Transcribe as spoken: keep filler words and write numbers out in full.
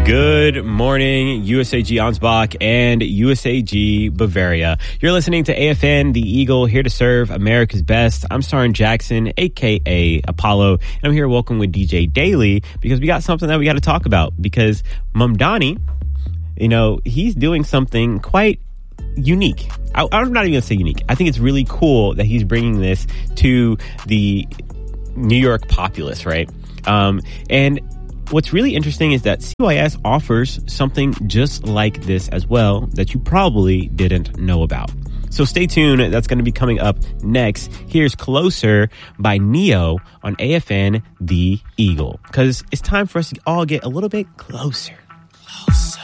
Good morning, U S A G Ansbach and U S A G Bavaria. You're listening to A F N, the Eagle, here to serve America's best. I'm Starrin Jackson, a k a. Apollo, and I'm here welcome with D J Daily because we got something that we got to talk about because Mamdani, you know, he's doing something quite unique. I, I'm not even going to say unique. I think it's really cool that he's bringing this to the New York populace, right? Um, and what's really interesting is that C Y S offers something just like this as well that you probably didn't know about. So stay tuned. That's going to be coming up next. Here's Closer by Neo on A F N, the Eagle, because it's time for us to all get a little bit closer.